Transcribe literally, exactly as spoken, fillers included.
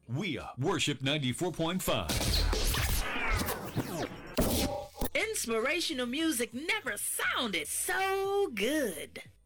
We are Worship ninety-four point five. Inspirational music never sounded so good.